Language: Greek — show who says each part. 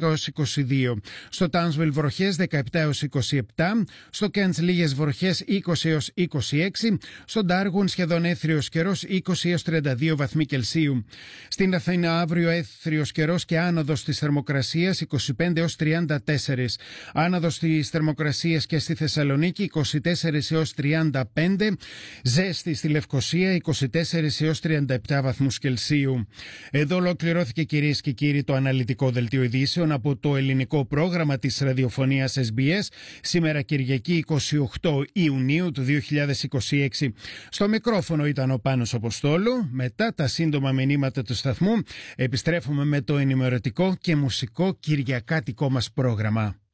Speaker 1: έως 22. Στο Τάουνσβιλ βροχές 17 έως 27. Στο Κέντς λίγες βροχές 20 έως 26. Στο Ντάργουν σχεδόν έθριος καιρός 20 έως 32 βαθμοί Κελσίου. Στην Αθήνα αύριο έθριος καιρός και άνοδος της θερμοκρασίας 25 έως 34. Άνοδος της θερμοκρασίας και στη Θεσσαλονίκη 24 έως 35. Ζέστη στη Λευκοσία 24 έως 37 βαθμούς Κελσίου. Εδώ ολοκληρώθηκε, κυρίες και κύριοι, το αναλυτικό δελτίο ειδήσεων από το ελληνικό πρόγραμμα της ραδιοφωνίας SBS σήμερα Κυριακή 28 Ιουνίου του 2026. Στο μικρόφωνο ήταν ο Πάνος Αποστόλου. Μετά τα σύντομα μηνύματα του σταθμού επιστρέφουμε με το ενημερωτικό και μουσικό κυριακάτικο μας πρόγραμμα.